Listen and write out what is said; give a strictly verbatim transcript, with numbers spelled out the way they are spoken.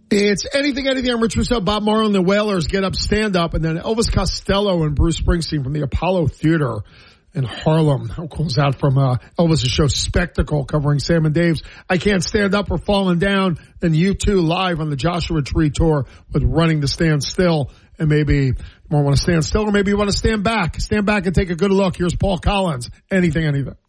It's Anything, Anything. I'm Rich Russo. Bob Marley and the Wailers get up, stand up, and then Elvis Costello and Bruce Springsteen from the Apollo Theater in Harlem. How cool is that from uh, Elvis' show Spectacle covering Sam and Dave's I Can't Stand Up or Falling Down. Then U two live on the Joshua Tree Tour with Running to Stand Still. And maybe you want to stand still or maybe you want to stand back. Stand back and take a good look. Here's Paul Collins. Anything, Anything.